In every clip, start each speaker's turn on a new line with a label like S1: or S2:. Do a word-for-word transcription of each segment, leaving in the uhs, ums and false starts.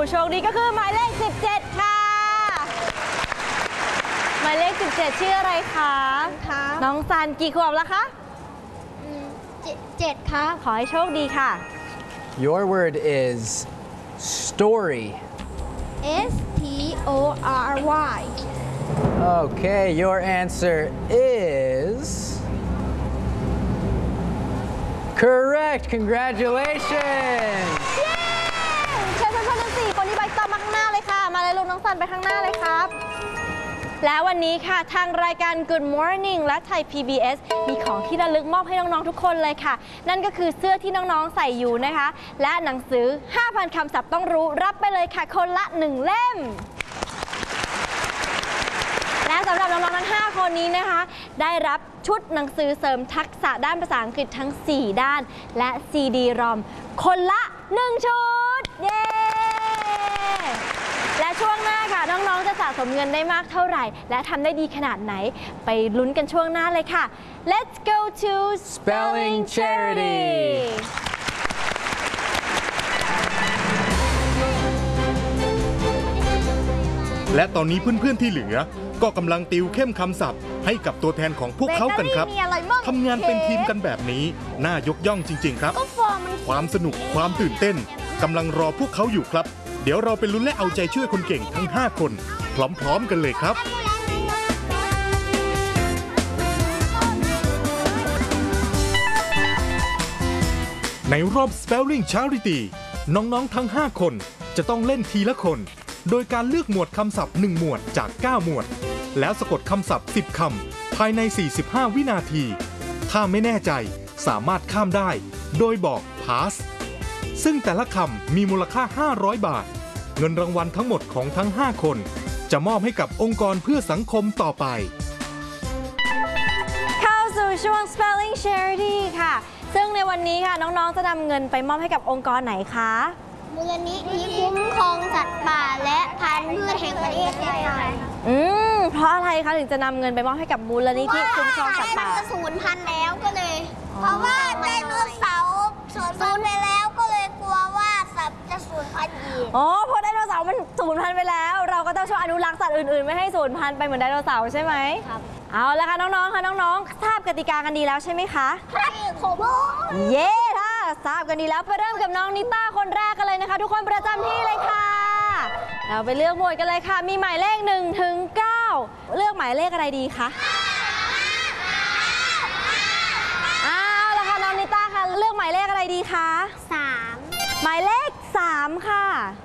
S1: โชคดีก็คือหมายเลขสิบเจ็ดค่ะหมายเลขสิบเจ็ดชื่ออะไรคะน้องซันกี่ขวบแล้วคะ
S2: เจ็ดครับ
S1: ขอให้โชคดีค่ะ
S3: Your word is story.
S2: S T O R Y
S3: Okay, your answer is correct. Congratulations.
S1: เชิญเพื่อนๆทั้งสี่คนที่ไปต่อมาข้างหน้าเลยค่ะมาเลยลูกน้องซันไปข้างหน้าเลยครับและวันนี้ค่ะทางรายการ Good Morning และไทย พี บี เอส มีของที่ระลึกมอบให้น้องๆทุกคนเลยค่ะนั่นก็คือเสื้อที่น้องๆใส่อยู่นะคะและหนังสือ ห้าพัน คำศัพท์ต้องรู้รับไปเลยค่ะคนละหนึ่งเล่มและสำหรับน้องๆทั้งห้าคนนี้นะคะได้รับชุดหนังสือเสริมทักษะด้านภาษาอังกฤษทั้งสี่ด้านและ ซี ดี รอม คนละหนึ่งชุดเย้และช่วงหน้าค่ะน้องๆจะสะสมเงินได้มากเท่าไหร่และทำได้ดีขนาดไหนไปลุ้นกันช่วงหน้าเลยค่ะ Let's go to
S3: Spelling Charity
S4: และตอนนี้เพื่อนๆที่เหลือก็กำลังติวเข้มคำศัพท์ให้กับตัวแทนของพวกเขากันครับทำงานเป็นทีมกันแบบนี้น่ายกย่องจริงๆครับความสนุกความตื่นเต้นกำลังรอพวกเขาอยู่ครับเดี๋ยวเราไปลุ้นและเอาใจช่วยคนเก่งทั้งห้าคนพร้อมๆกันเลยครับในรอบ Spelling Charity น้องๆทั้งห้าคนจะต้องเล่นทีละคนโดยการเลือกหมวดคำศัพท์หนึ่งหมวดจากเก้าหมวดแล้วสะกดคำศัพท์สิบคำภายในสี่สิบห้าวินาทีถ้าไม่แน่ใจสามารถข้ามได้โดยบอก pass ซึ่งแต่ละคำมีมูลค่าห้าร้อยบาทเงินรางวัลทั้งหมดของทั้งห้าคนจะมอบให้กับองค์กรเพื่อสังคมต่อไป
S1: เข้าสู่ช่วง Spelling Charity ค่ะซึ่งในวันนี้ค่ะน้องๆจะนำเงินไปมอบให้กับองค์กรไหนคะ
S2: มูลนิธิคุ้มครองสัตว์ป่าและพันธุ์พืชแห่งประเทศไทย
S1: อืมเพราะอะไรคะถึงจะนำเงินไปมอบให้กับมูลนิธิคุ้มครองสัตว์ป่า
S2: มันจะสูญพันธุ์แล้วก็เลยเพราะว่าไดโนเสาร์สูญพันธุ์ไปแล้วก็เลยกลัวว่าสัตว์จะสูญพันธุ์อีก
S1: อ๋อเพราะไดโนเสาร์มันสูญพันธุ์ไปแล้วเราก็ต้องช่วยอนุรักษ์สัตว์อื่นๆไม่ให้สูญพันธุ์ไปเหมือนไดโนเสาร์ใช่ไหมครับเอาละค่ะน้องๆค่ะน้องๆทราบกติกากันดีแล้วใช่ไหมคะ
S2: ครับผม
S1: เย้ค่ะทราบกันดีแล้วไปเริ่มกับน้องนิต้าคนแรกกันเลยนะคะทุกคนประจำที่เลยค่ะเราไปเลือกหมวดกันเลยค่ะมีหมายเลขหนึ่งถึงเก้าเลือกหมายเลขอะไรดีคะเอาละค่ะน้องนิต้าค่ะเลือกหมายเลขอะไรดีคะ
S2: สาม
S1: หมายเลขสามค่ะ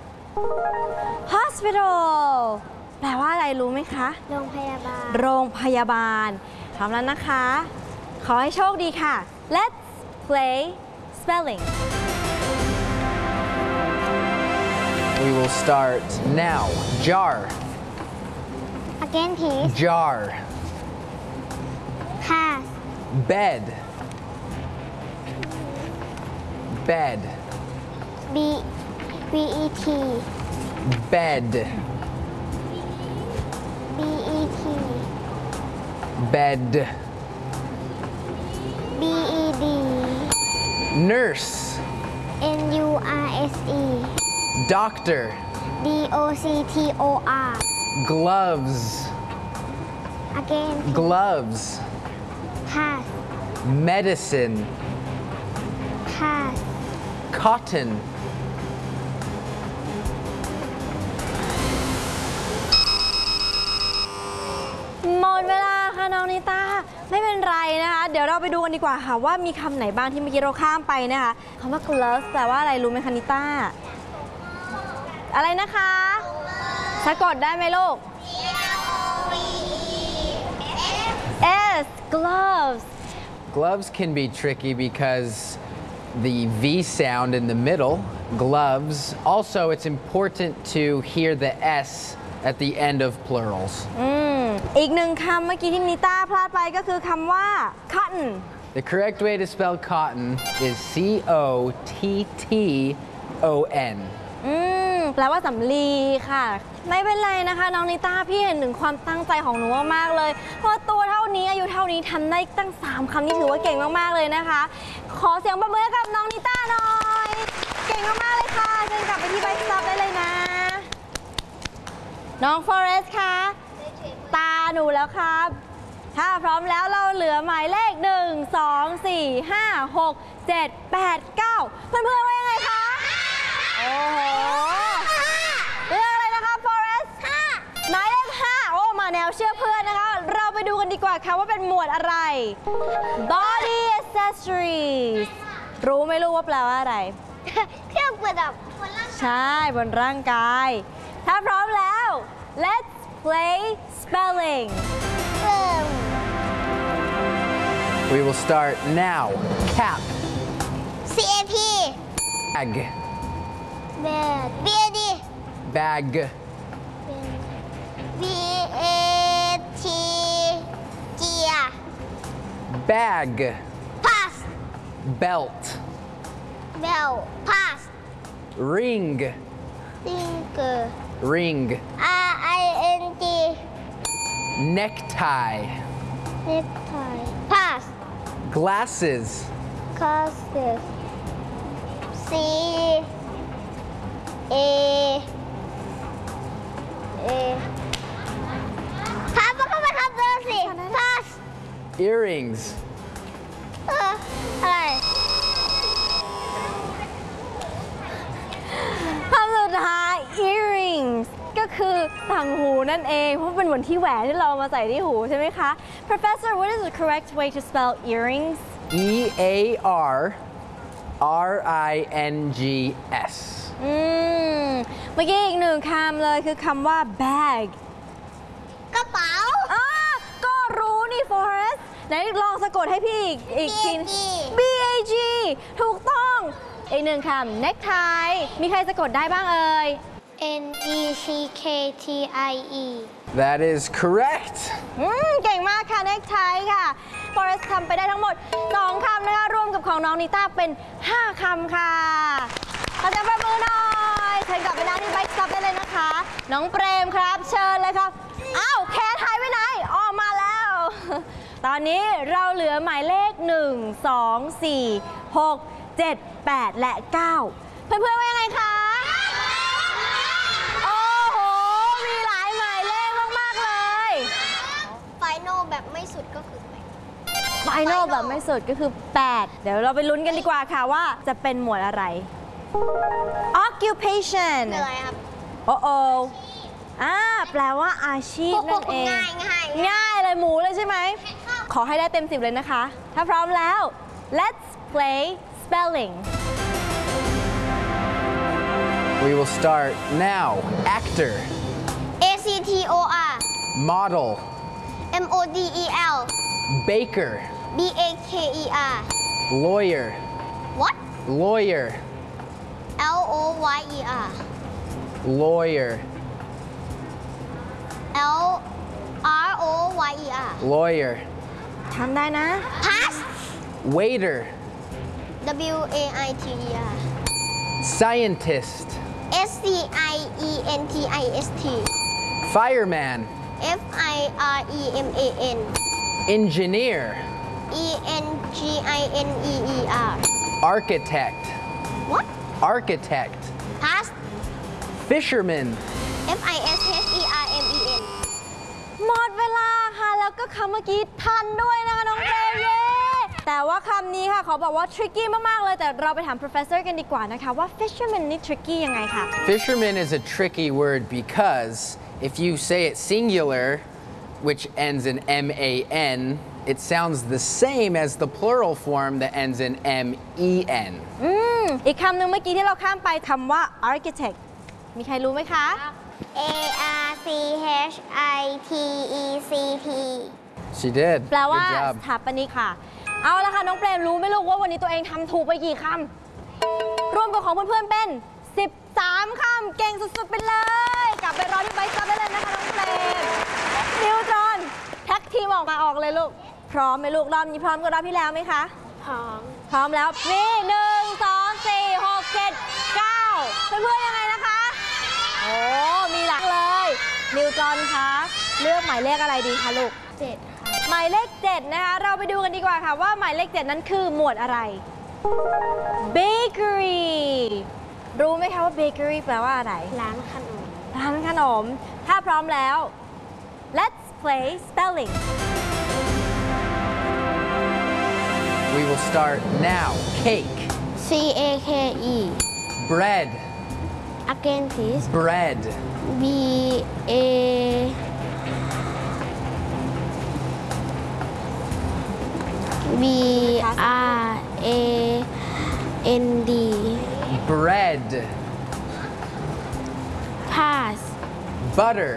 S1: hospital แปลว่าอะไรรู้ไหมคะ
S2: โรงพยาบาล
S1: โรงพยาบาลพร้อมแล้วนะคะขอให้โชคดีค่ะ Let's play spelling
S3: We will start now. Jar.
S2: Again, please.
S3: Jar.
S2: Pass.
S3: Bed. Bed.
S2: B B E T.
S3: Bed.
S2: B E T.
S3: Bed.
S2: B E D.
S3: Nurse.
S2: N U R S E.
S3: Doctor.
S2: D O C T O R.
S3: Gloves.
S2: Again.
S3: Gloves.
S2: Pass.
S3: Medicine.
S2: Pass.
S3: Cotton.
S1: หมดเวลาค่ะน้องนิต้าไม่เป็นไรนะคะเดี๋ยวเราไปดูกันดีกว่าค่ะว่ามีคำไหนบ้างที่เมื่อกี้เราข้ามไปนะคะคำว่า gloves แปลว่าอะไรรู้ไหมคะนิต้าอะไรนะคะสะกดได้ไหมลูก S gloves
S3: Gloves can be tricky because the V sound in the middle, gloves. Also, it's important to hear the S at the end of plurals.
S1: อืมอีกหนึ่งคำเมื่อกี้ที่นิต้าพลาดไปก็คือคำว่า cotton
S3: The correct way to spell cotton is C O T T O N
S1: อืมแปลว่าสำลีค่ะไม่เป็นไรนะคะน้องนิต้าพี่เห็นถึงความตั้งใจของหนูมากๆเลยเพราะตัวเท่านี้อายุเท่านี้ทำได้ตั้งสามคำนี่ถือว่าเก่งมากๆเลยนะคะขอเสียงปรบมือให้กับน้องนิต้าหน่อยเก่งมากๆเลยค่ะเชิญกลับไปที่ใบซับได้เลยนะน้องฟอเรสต์คะตาหนูแล้วครับ ถ้าพร้อมแล้วเราเหลือหมายเลข หนึ่ง สอง สี่ ห้า หก เจ็ด แปด เก้า เพื่อนๆว่ายังไงคะ โอ้โหเรื่องอะไรนะคะฟอเรสต์หมายเลข ห้า โอ้มาแนวเชื่อเพื่อนนะคะ เราไปดูกันดีกว่าค่ะว่าเป็นหมวดอะไร body accessories รู้ไหมรู้ว่าแปลว่าอะไร
S2: เครื่องประดับคน
S1: ใช่บนร่างกาย ถ้าพร้อมแล้ว let's play spelling
S3: We will start now. Cap.
S2: C A P
S3: Bag.
S2: B A D
S3: Bag.
S2: B A T Gear
S3: Bag.
S2: Pass
S3: Belt.
S2: Bell Pass
S3: Ring.
S2: Finger
S3: Ring.
S2: R I N G
S3: Necktie.
S2: Necktie Pass
S3: Glasses.
S2: Glasses C A A Pass แล้วก็ไปครับเบอร์สิ Pass
S3: Earrings.
S2: เอออะไร
S1: คำสุดท้าย earrings ก็คือต่างหูนั่นเอง เพราะเป็นเหมือนที่แหวนที่เรามาใส่ที่หูใช่ไหมคะ Professor what is the correct way to spell earrings
S3: E A R R I N G S.
S1: อืมเมื่อกี้อีกหนึ่งคำเลยคือคำว่า bag
S2: กระเป๋า
S1: อ่าก็รู้นี่ Forest ไหนลองสะกดให้พี่อีกอีกที
S2: B
S1: B A G ถูกต้อง อีกหนึ่งคำ necktie มีใครสะกดได้บ้างเอ่ย
S2: N E C K T I E
S3: That is correct.
S1: อืมเก่งมากค่ะ necktie ค่ะ Forest ทำไปได้ทั้งหมด สอง คำนะคะ รวมกับของน้องนิต้าเป็น ห้า คำค่ะขอเสียงปรบมือหน่อยเชิญกลับไปนั่งที่ Bike Stop ได้เลยนะคะ น้องเปรมครับ เชิญเลยครับ อ้าว แคทหายไปไหน ออกมาแล้ว ตอนนี้เราเหลือหมายเลข หนึ่ง สอง สี่ หก เจ็ด แปด และ เก้า เพื่อนๆว่ายังไงคะ โอ้โห มีหลายหมายเลขมาก ๆ เลย
S2: ไฟนอลแบบไม่สุดก็คือ
S1: ไฟนอลแบบไม่สุดก็คือ แปด เดี๋ยวเราไปลุ้นกันดีกว่าค่ะว่าจะเป็นหมวดอะไร occupation
S2: คืออะไรครับ
S1: โอ้โออ่าแปลว่าอาชีพนั่นเอง
S2: ง่ายง่าย
S1: ง่ายเลยหมูเลยใช่ไหม ขอให้ได้เต็มสิบเลยนะคะ ถ้าพร้อมแล้ว let's play spelling
S3: We will start now. Actor.
S2: A C T O R
S3: Model.
S2: M O D E L
S3: Baker.
S2: B A K E R
S3: Lawyer.
S2: What
S3: Lawyer.
S2: L O Y E R
S3: Lawyer.
S2: L R O Y E R
S3: Lawyer.
S1: ทำได้นะ
S2: Pass
S3: Waiter.
S2: W A I T E R
S3: Scientist.
S2: S C I E N T I S T
S3: Fireman.
S2: F I R E M A N
S3: Engineer.
S2: E N G I N E E R
S3: Architect.
S2: What
S3: Architect.
S2: Pass
S3: Fisherman.
S2: F I S H E R M E N
S1: หมดเวลาค่ะ แล้วก็คำเมื่อกี้ทันด้วยนะคะน้องเฟรมเย้แต่ว่าคำนี้ค่ะขอบอกว่า tricky มาก ๆ เลย แต่เราไปถาม professor กันดีกว่านะคะว่า fisherman นี่ tricky ยังไงคะ
S3: Fisherman is a tricky word because if you say it singular, which ends in M A N, it sounds the same as the plural form that ends in M E N.
S1: อืมอีกคำหนึ่งเมื่อกี้ที่เราข้ามไปคำว่า architect มีใครรู้ไหมคะ
S2: A R C H I T E C T
S3: She did.
S1: แปลว่า
S3: Good
S1: ส
S3: job.
S1: ถาปนิกค่ะ เอาละค่ะ น้องเปรมรู้ไหมลูกว่าวันนี้ตัวเองทำถูกไปกี่คำรวมกับของเพื่อนๆเป็น สิบสาม คำเก่งสุดๆไปเลย กลับไปรอที่ไบค์ซับได้เลยนะคะน้องเปรมนิวจอนแท็กทีมออกมาออกเลยลูก พร้อมไหมลูกรอบนี้พร้อมกับรอบที่แล้วไหมคะ
S2: พร้อม
S1: พร้อมแล้วนี่หนึ่งสองสี่หกเจ็ดเก้าเพื่อนๆยังไงนะคะ โอ้มีหลักเลย นิวจอนคะเลือกหมายเลขอะไรดีคะลูก
S2: เจ็ดค่ะ
S1: หมายเลขเจ็ดนะคะ เราไปดูกันดีกว่าค่ะว่าหมายเลขเจ็ดนั้นคือหมวดอะไร bakery รู้ไหมคะว่า bakery แปลว่าอะไร
S2: ร้านขนม
S1: ทานขนม ถ้าพร้อมแล้ว let's play spelling
S3: We will start now. Cake,
S2: C A K E
S3: bread,
S2: again please
S3: bread,
S2: B A B R A N D
S3: bread,
S2: pass
S3: butter,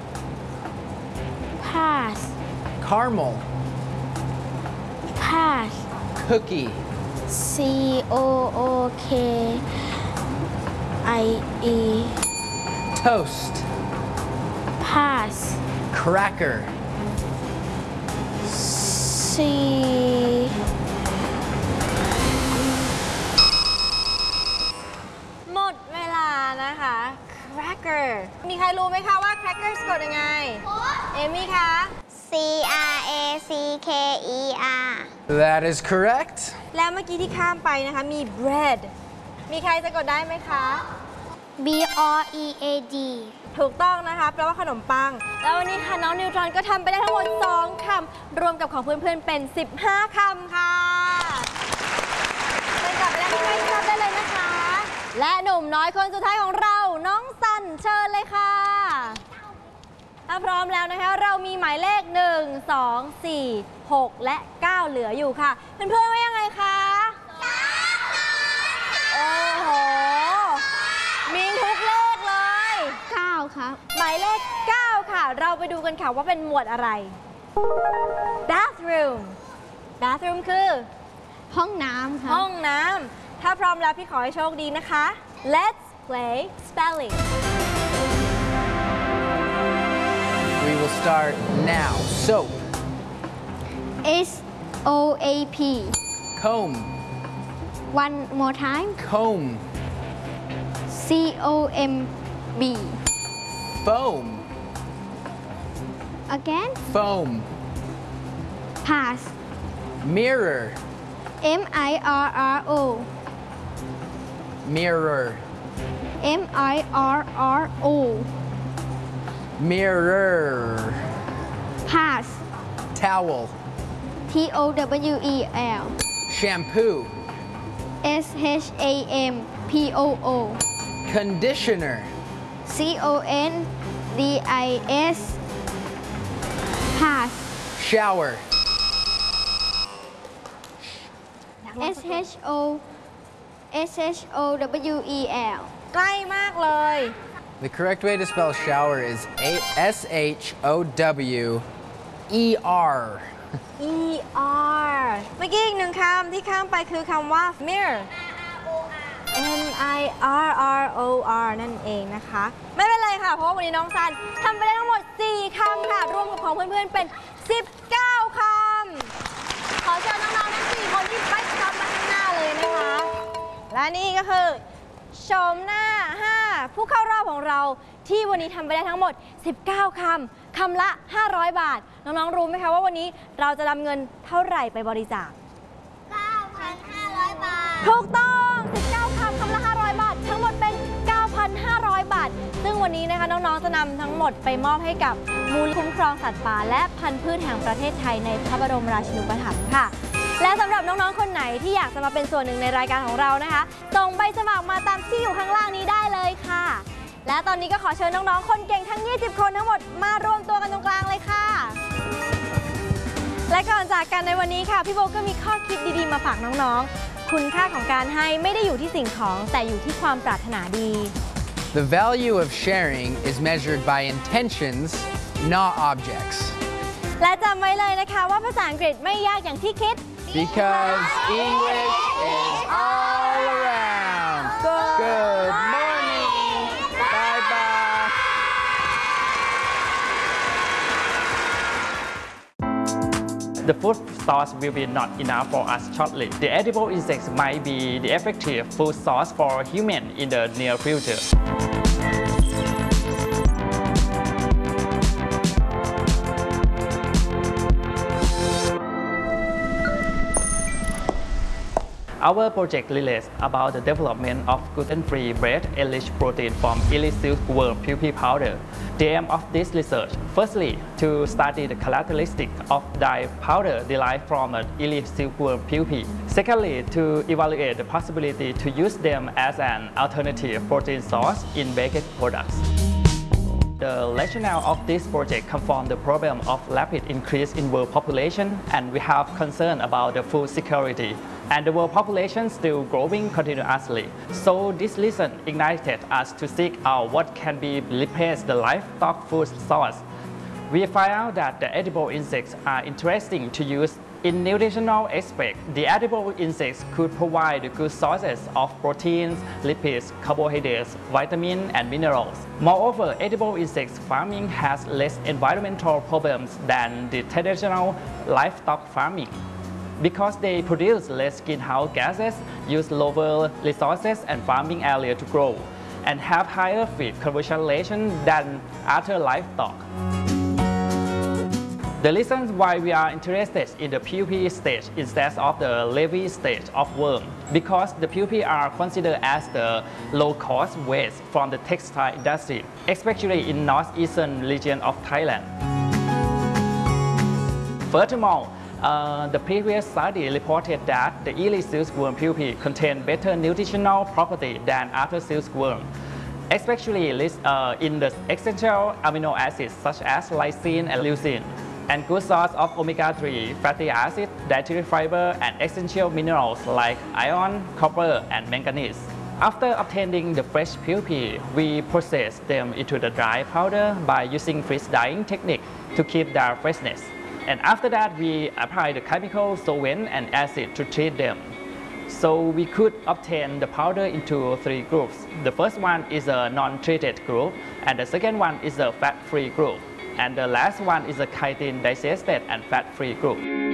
S2: pass
S3: caramel,
S2: pass
S3: cookie,
S2: C O O K I E
S3: toast,
S2: pass
S3: cracker,
S2: C
S1: หมดเวลานะคะ cracker มีใครรู้ไหมคะว่า cracker สะกดยังไง เอมี่คะ
S2: C R A C K E R
S3: That is correct.
S1: แล้วเมื่อกี้ที่ข้ามไปนะคะมี bread มีใครสะกดได้ไหมคะ
S2: B R E A D
S1: ถูกต้องนะคะแปลว่าขนมปัง แล้ววันนี้ค่ะน้องนิวตรอนก็ทำไปได้ทั้งหมด สอง คำ รวมกับของเพื่อนๆเป็น สิบห้า คำค่ะเป็นกลับไปแล้วที่ใครทราบได้เลยนะคะ และหนุ่มน้อยคนสุดท้ายของเรา น้องสันเชิญเลยค่ะ ถ้าพร้อมแล้วนะคะ เรามีหมายเลข หนึ่ง สอง สี่ หก และ เก้า เหลืออยู่ค่ะ เพื่อนๆว่ายังไงคะโอ้โห มีทุกเลขเลย
S2: เก้าครับ
S1: หมายเลข เก้า ค่ะ เราไปดูกันค่ะว่าเป็นหมวดอะไร bathroom bathroom คือ
S2: ห้องน้ำครับ
S1: ห้องน้ำ ถ้าพร้อมแล้วพี่ขอให้โชคดีนะคะ let's play spelling
S3: We will start now. Soap,
S2: S O A P
S3: comb,
S2: one more time
S3: comb,
S2: C O M B
S3: foam,
S2: again
S3: foam,
S2: pass
S3: mirror,
S2: M I R R O
S3: mirror,
S2: M I R R O
S3: mirror,
S2: pass
S3: towel,
S2: T O W E L
S3: shampoo,
S2: S H A M P O O
S3: conditioner,
S2: C O N D I S pass
S3: shower,
S2: S H O S H O W E L
S1: ใกล้มากเลย
S3: The correct way to spell shower is S H O W E R.
S1: E R เมื่อกี้อีกหนึ่งคำที่ข้ามไปคือคำว่า mirror M I R R O R นั่นเองนะคะ ไม่เป็นไรค่ะ เพราะว่าวันนี้น้องซันทำไปได้ทั้งหมด สี่ คำค่ะ รวมกับของเพื่อนๆเป็น สิบเก้า คำ ขอเชิญน้องๆทั้ง สี่ คนที่ไปคำมาข้างหน้าเลยนะคะ และนี่ก็คือโฉมหน้า ห้า ผู้เข้ารอบของเราที่วันนี้ทำไปได้ทั้งหมด สิบเก้า คำ คำละ ห้าร้อย บาท น้องๆรู้ไหมคะว่าวันนี้เราจะนำเงินเท่าไหร่ไปบริจาค
S2: เก้าพันห้าร้อยบาท
S1: ถูกต้อง สิบเก้า คำ คำละ ห้าร้อย บาท ทั้งหมดเป็น เก้าพันห้าร้อย บาท ซึ่งวันนี้นะคะน้องๆจะนำทั้งหมดไปมอบให้กับมูลคุ้มครองสัตว์ป่าและพันธุ์พืชแห่งประเทศไทยในพระบรมราชินูปถัมภ์ค่ะ และสำหรับน้องๆคนไหนที่อยากจะมาเป็นส่วนหนึ่งในรายการของเรานะคะส่งใบสมัครมาตามที่อยู่ข้างล่างนี้ได้เลยค่ะ และตอนนี้ก็ขอเชิญน้องๆคนเก่งทั้ง ยี่สิบ คนทั้งหมดมารวมตัวกันตรงกลางเลยค่ะ และก่อนจากกันในวันนี้ค่ะพี่โบก็มีข้อคิดดีๆมาฝากน้องๆคุณค่าของการให้ไม่ได้อยู่ที่สิ่งของแต่อยู่ที่ความปรารถนาดี
S3: The value of sharing is measured by intentions, not objects.
S1: และจำไว้เลยนะคะว่าภาษาอังกฤษไม่ยากอย่างที่คิด
S3: Because English is all around. Good morning. Bye bye.
S5: The food source will be not enough for us shortly. The edible insects might be the effective food source for humans in the near future. Our project relates about the development of gluten-free bread enriched protein from Illy silkworm pupae powder. The aim of this research, firstly, to study the characteristics of dye powder derived from an Illy silkworm pupae. Secondly, to evaluate the possibility to use them as an alternative protein source in baked products. The rationale of this project comes from the problem of rapid increase in world population, and we have concern about the food security. And the world population still growing continuously. So this reason ignited us to seek out what can be replace the livestock food source. We find out that the edible insects are interesting to use. In nutritional aspect, the edible insects could provide good sources of proteins, lipids, carbohydrates, vitamins, and minerals. Moreover, edible insects farming has less environmental problems than the traditional livestock farming, because they produce less greenhouse gases, use lower resources and farming area to grow, and have higher feed conversion ratio than other livestock. The reason why we are interested in the pupae stage instead of the larvae stage of worm, because the pupae are considered as the low-cost waste from the textile industry, especially in northeastern region of Thailand. Furthermore, uh, the previous study reported that the Illy silkworm pupae contain better nutritional property than other silkworm, especially uh, in the essential amino acids such as lysine and leucine, and good source of omega three fatty acid, dietary fiber, and essential minerals like iron, copper, and manganese. After obtaining the fresh pupae, we process them into the dry powder by using freeze drying technique to keep their freshness. And after that, we apply the chemical solvent and acid to treat them. So we could obtain the powder into three groups. The first one is a non-treated group, and the second one is a fat-free group. And the last one is a chitin digested and fat-free group.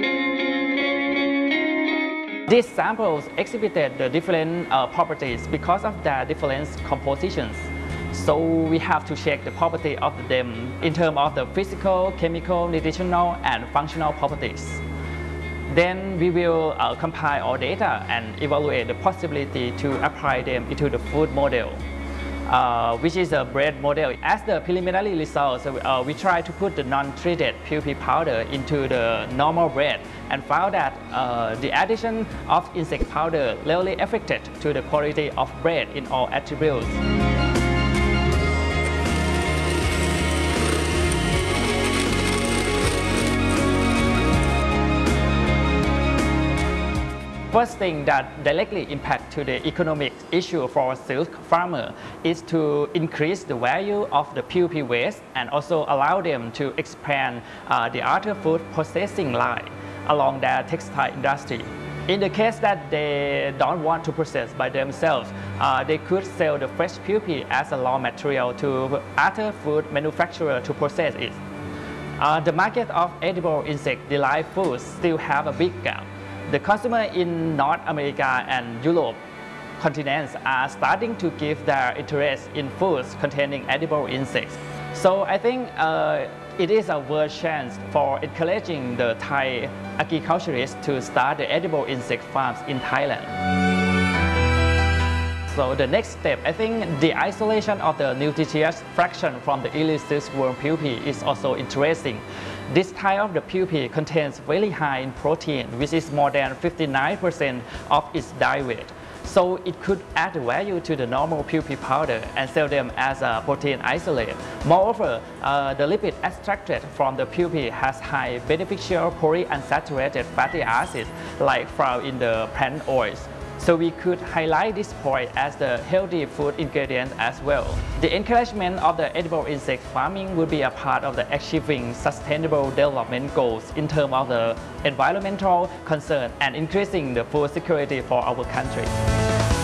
S5: These samples exhibited the different uh, properties because of their different compositions. So we have to check the property of them in terms of the physical, chemical, nutritional, and functional properties. Then we will uh, compile all data and evaluate the possibility to apply them into the food model. Uh, which is a bread model. As the preliminary results, uh, we try to put the non-treated pupae powder into the normal bread and found that uh, the addition of insect powder rarely affected to the quality of bread in all attributes. First thing that directly impact to the economic issue for silk farmer is to increase the value of the pupae waste and also allow them to expand uh, the other food processing line along their textile industry. In the case that they don't want to process by themselves, uh, they could sell the fresh pupae as a raw material to other food manufacturers to process it. Uh, the market of edible insect-derived foods still have a big gap. The consumers in North America and Europe continents are starting to give their interest in foods containing edible insects. So I think uh, it is a world chance for encouraging the Thai agriculturists to start the edible insect farms in Thailand. So the next step, I think the isolation of the nutritious fraction from the Illy silkworm pupae is also interesting. This type of the pupae contains very high in protein, which is more than fifty-nine percent of its diet weight. So it could add value to the normal pupae powder and sell them as a protein isolate. Moreover, uh, the lipid extracted from the pupae has high beneficial polyunsaturated fatty acids like found in the plant oils. So we could highlight this point as the healthy food ingredient as well. The encouragement of the edible insect farming will be a part of the achieving sustainable development goals in terms of the environmental concern and increasing the food security for our country.